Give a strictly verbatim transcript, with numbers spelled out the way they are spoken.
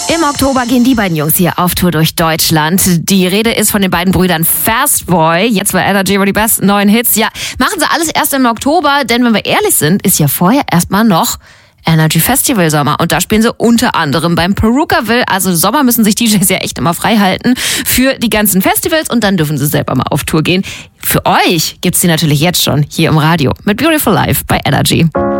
Im Oktober gehen die beiden Jungs hier auf Tour durch Deutschland. Die Rede ist von den beiden Brüdern Fastboy. Jetzt bei Energy über die besten neuen Hits. Ja, machen sie alles erst im Oktober, denn wenn wir ehrlich sind, ist ja vorher erstmal noch Energy Festival Sommer. Und da spielen sie unter anderem beim Perukaville. Also Sommer müssen sich D Js ja echt immer frei halten für die ganzen Festivals und dann dürfen sie selber mal auf Tour gehen. Für euch gibt's die natürlich jetzt schon hier im Radio mit Beautiful Life bei Energy.